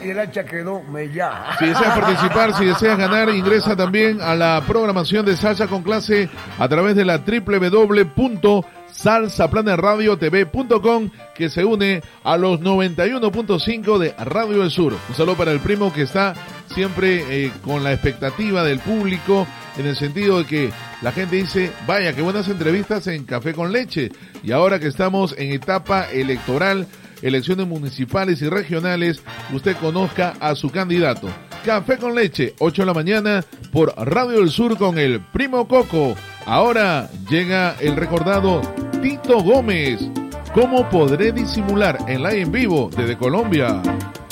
y el hacha quedó mellada. Si deseas participar, si deseas ganar, ingresa también a la programación de Salsa con Clase a través de la www.salsaplanerradiotv.com, que se une a los 91.5 de Radio del Sur. Un saludo para el primo que está siempre con la expectativa del público, en el sentido de que la gente dice, vaya, qué buenas entrevistas en Café con Leche. Y ahora que estamos en etapa electoral, elecciones municipales y regionales, usted conozca a su candidato. Café con Leche, 8 de la mañana, por Radio del Sur con el Primo Coco. Ahora llega el recordado Tito Gómez. ¿Cómo podré disimular en live en vivo desde Colombia?